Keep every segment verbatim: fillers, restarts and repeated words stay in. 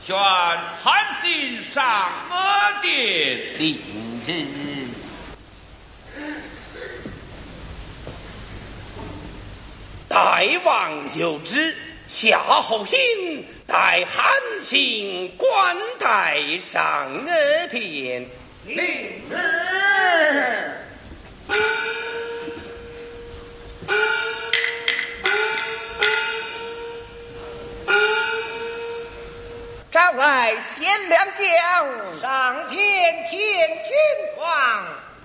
宣韩信上阿殿。 领旨。大王有旨，夏侯婴带韩信官带上阿殿。 领旨。 招来贤良将， 上见见君王。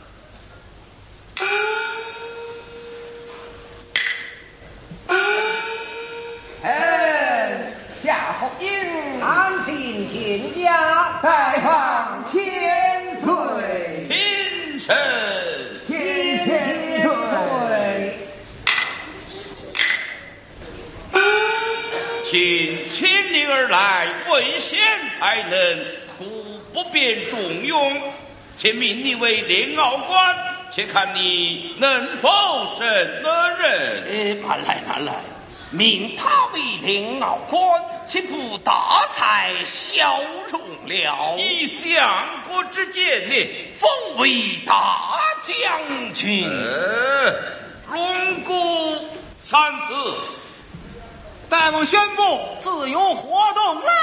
嗯，夏侯婴， 韩信见驾， 大王千岁， 平身。 天千岁。 请千里而来，问贤才能，故不便重用。且命你为连敖官，且看你能否胜得任。 呃，慢来慢来，命他为连敖官，岂不大材小用了？ 以相国之见呢， 封为大将军。 呃，荣顾三思。 大王宣布自由活动喽！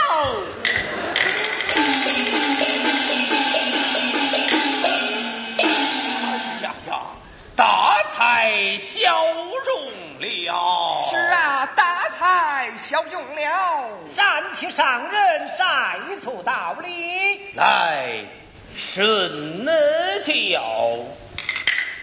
哎呀呀，大材小用了。 是啊，大材小用了。 站起上任，再促道理。 来，顺教。